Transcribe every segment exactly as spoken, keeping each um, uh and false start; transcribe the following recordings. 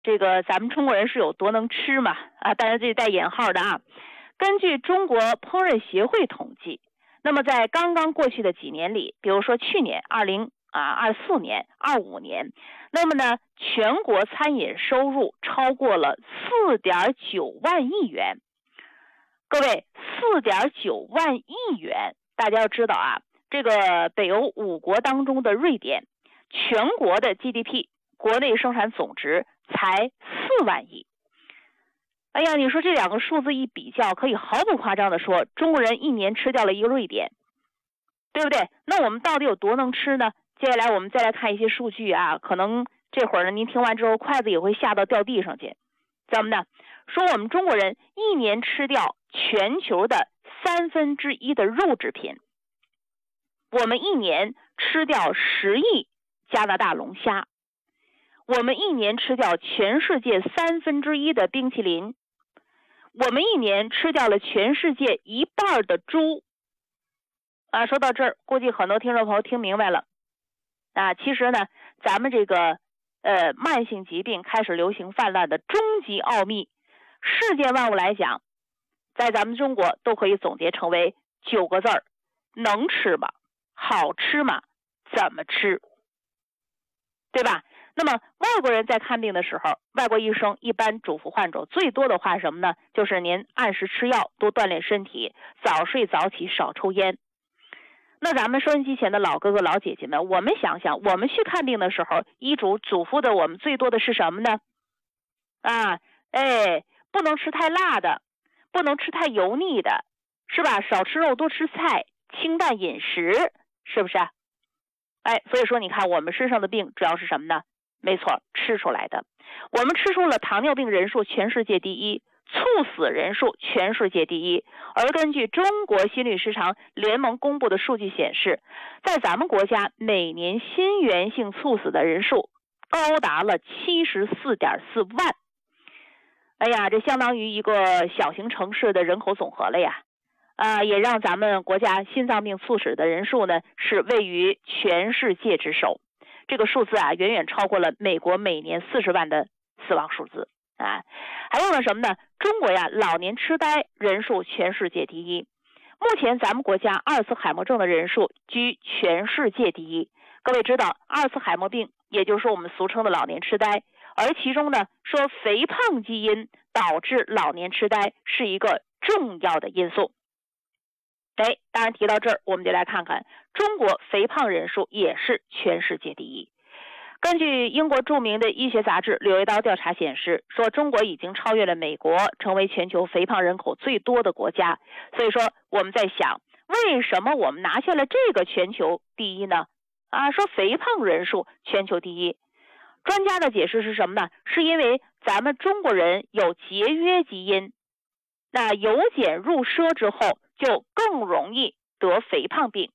这个咱们中国人是有多能吃嘛？啊，当然这带引号的啊。根据中国烹饪协会统计，那么在刚刚过去的几年里，比如说去年二零啊二四年、二五年，那么呢，全国餐饮收入超过了四点九万亿元。各位，四点九万亿元，大家要知道啊，这个北欧五国当中的瑞典，全国的 G D P 国内生产总值才四万亿。哎呀，你说这两个数字一比较，可以毫不夸张的说，中国人一年吃掉了一个瑞典，对不对？那我们到底有多能吃呢？接下来我们再来看一些数据啊，可能这会儿呢您听完之后筷子也会吓到掉地上去。怎么呢？说我们中国人一年吃掉全球的三分之一的肉制品，我们一年吃掉十亿加拿大龙虾，我们一年吃掉全世界三分之一的冰淇淋，我们一年吃掉了全世界一半的猪。啊，说到这儿，估计很多听众朋友听明白了。啊，其实呢，咱们这个呃慢性疾病开始流行泛滥的终极奥秘，世界万物来讲，在咱们中国都可以总结成为九个字儿：能吃吗？好吃吗？怎么吃？对吧？那么外国人在看病的时候，外国医生一般嘱咐患者最多的话什么呢？就是您按时吃药，多锻炼身体，早睡早起，少抽烟。那咱们收音机前的老哥哥老姐姐们，我们想想，我们去看病的时候，医嘱嘱咐的我们最多的是什么呢？啊，哎，不能吃太辣的，不能吃太油腻的，是吧？少吃肉，多吃菜，清淡饮食，是不是？哎，所以说你看我们身上的病主要是什么呢？没错，吃出来的。我们吃出了糖尿病人数全世界第一，猝死人数全世界第一。而根据中国心律失常联盟公布的数据显示，在咱们国家每年心源性猝死的人数高达了 七十四点四万。哎呀，这相当于一个小型城市的人口总和了呀。啊，也让咱们国家心脏病猝死的人数呢是位于全世界之首。这个数字啊，远远超过了美国每年四十万的死亡数字啊。还有了什么呢？中国呀，老年痴呆人数全世界第一。目前咱们国家阿尔茨海默症的人数居全世界第一。各位知道，阿尔茨海默病也就是说我们俗称的老年痴呆，而其中呢，说肥胖基因导致老年痴呆是一个重要的因素。哎，当然提到这儿，我们就来看看中国肥胖人数也是全世界第一。根据英国著名的医学杂志《柳叶刀》调查显示，说中国已经超越了美国，成为全球肥胖人口最多的国家。所以说我们在想，为什么我们拿下了这个全球第一呢？啊，说肥胖人数全球第一，专家的解释是什么呢？是因为咱们中国人有节约基因，那由俭入奢之后，就更容易得肥胖病。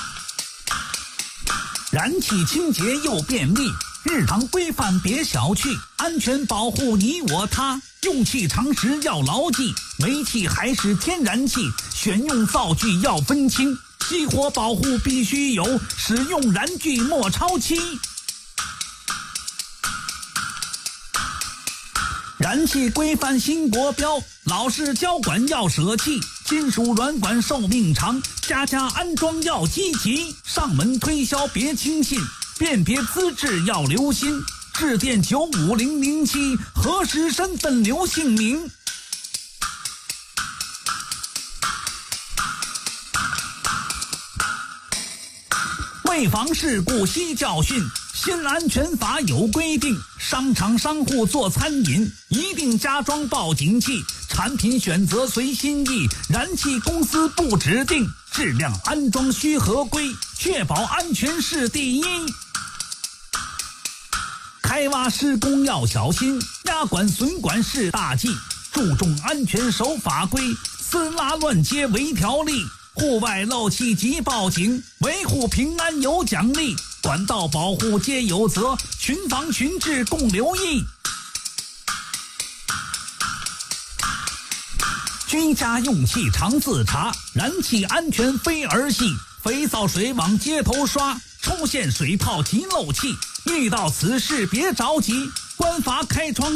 燃气清洁又便利，日常规范别小觑，安全保护你我他，用气常识要牢记，煤气还是天然气，选用灶具要分清，熄火保护必须有，使用燃具莫超期。燃气规范新国标，老式交管要舍弃，金属软管寿命长，家家安装要积极，上门推销别轻信，辨别资质要留心，致电九五零零七，核实身份留姓名。为防事故悉教训，新安全法有规定，商场商户做餐饮一定加装报警器，产品选择随心意，燃气公司不指定，质量安装需合规，确保安全是第一。开挖施工要小心，压管损管是大忌，注重安全守法规，私拉乱接为条例，户外漏气即报警，维护平安有奖励，管道保护皆有责，群防群治共留意。居家用气常自查，燃气安全非儿戏，肥皂水往街头刷，出现水泡及漏气，遇到此事别着急， 官法开窗。